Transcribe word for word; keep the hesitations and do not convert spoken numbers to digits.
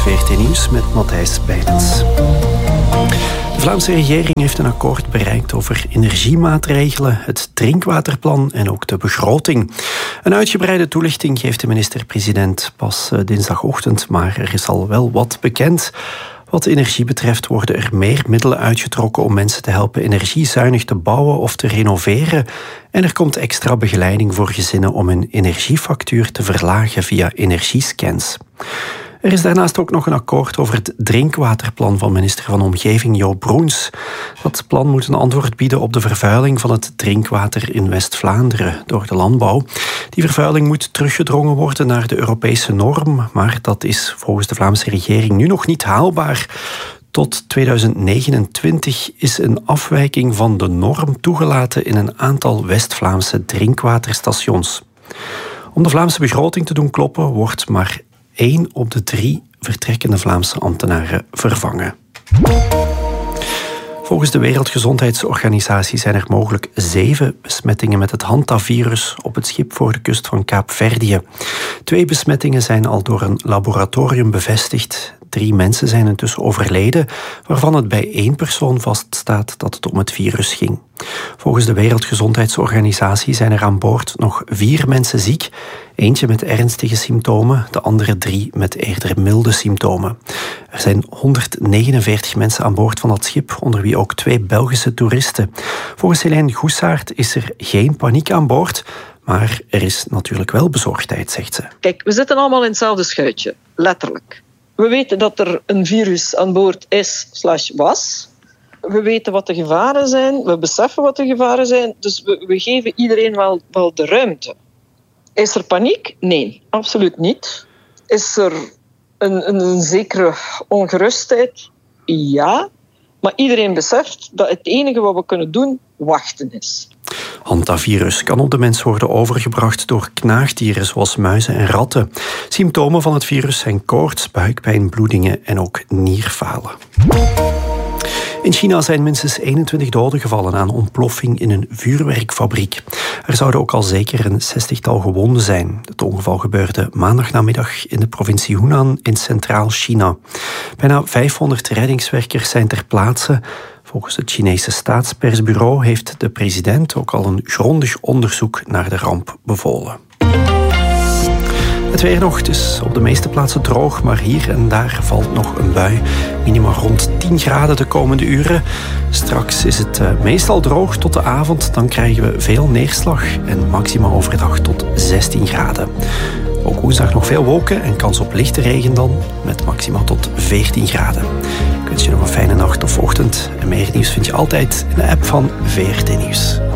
V R T Nieuws met Matthijs Beidens. De Vlaamse regering heeft een akkoord bereikt over energiemaatregelen, het drinkwaterplan en ook de begroting. Een uitgebreide toelichting geeft de minister-president pas dinsdagochtend, maar er is al wel wat bekend. Wat energie betreft worden er meer middelen uitgetrokken om mensen te helpen energiezuinig te bouwen of te renoveren. En er komt extra begeleiding voor gezinnen om hun energiefactuur te verlagen via energiescans. Er is daarnaast ook nog een akkoord over het drinkwaterplan van minister van Omgeving Jo Broens. Dat plan moet een antwoord bieden op de vervuiling van het drinkwater in West-Vlaanderen door de landbouw. Die vervuiling moet teruggedrongen worden naar de Europese norm, maar dat is volgens de Vlaamse regering nu nog niet haalbaar. Tot tweeduizend negenentwintig is een afwijking van de norm toegelaten in een aantal West-Vlaamse drinkwaterstations. Om de Vlaamse begroting te doen kloppen wordt maar één op de drie vertrekkende Vlaamse ambtenaren vervangen. Volgens de Wereldgezondheidsorganisatie zijn er mogelijk zeven besmettingen met het hantavirus op het schip voor de kust van Kaapverdië. Twee besmettingen zijn al door een laboratorium bevestigd. Drie mensen zijn intussen overleden, waarvan het bij één persoon vaststaat dat het om het virus ging. Volgens de Wereldgezondheidsorganisatie zijn er aan boord nog vier mensen ziek. Eentje met ernstige symptomen, de andere drie met eerder milde symptomen. Er zijn honderdnegenenveertig mensen aan boord van dat schip, onder wie ook twee Belgische toeristen. Volgens Helene Goesaert is er geen paniek aan boord, maar er is natuurlijk wel bezorgdheid, zegt ze. Kijk, we zitten allemaal in hetzelfde schuitje, letterlijk. We weten dat er een virus aan boord is slash was. We weten wat de gevaren zijn, we beseffen wat de gevaren zijn, dus we, we geven iedereen wel, wel de ruimte. Is er paniek? Nee, absoluut niet. Is er een, een, een zekere ongerustheid? Ja, maar iedereen beseft dat het enige wat we kunnen doen, wachten is. Hantavirus kan op de mens worden overgebracht door knaagdieren zoals muizen en ratten. Symptomen van het virus zijn koorts, buikpijn, bloedingen en ook nierfalen. In China zijn minstens eenentwintig doden gevallen aan ontploffing in een vuurwerkfabriek. Er zouden ook al zeker een zestigtal gewonden zijn. Het ongeval gebeurde maandagnamiddag in de provincie Hunan in Centraal China. Bijna vijfhonderd reddingswerkers zijn ter plaatse. Volgens het Chinese staatspersbureau heeft de president ook al een grondig onderzoek naar de ramp bevolen. Het weer nog, het is op de meeste plaatsen droog, maar hier en daar valt nog een bui. Minima rond tien graden de komende uren. Straks is het uh, meestal droog tot de avond. Dan krijgen we veel neerslag en maxima overdag tot zestien graden. Ook woensdag nog veel wolken en kans op lichte regen dan, met maxima tot veertien graden. Ik wens je nog een fijne nacht of ochtend. En meer nieuws vind je altijd in de app van V R T Nieuws.